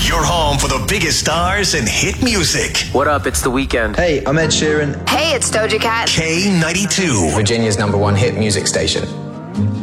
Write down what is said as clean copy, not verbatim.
Your home for the biggest stars and hit music. What up? It's The Weeknd. Hey, I'm Ed Sheeran. Hey, it's Doja Cat. K92. Virginia's #1 hit music station.